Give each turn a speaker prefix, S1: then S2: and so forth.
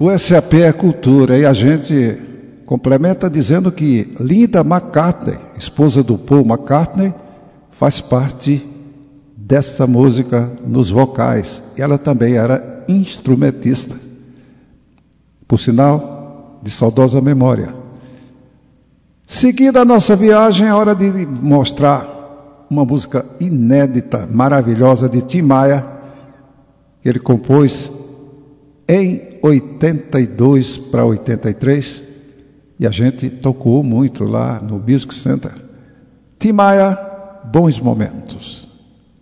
S1: O SAP é cultura e a gente complementa dizendo que Linda McCartney, esposa do Paul McCartney, faz parte dessa música nos vocais. E ela também era instrumentista, por sinal de saudosa memória. Seguida a nossa viagem, é hora de mostrar uma música inédita, maravilhosa de Tim Maia, que ele compôs em 82 para 83, e a gente tocou muito lá no Music Center. Tim Maia, Bons Momentos.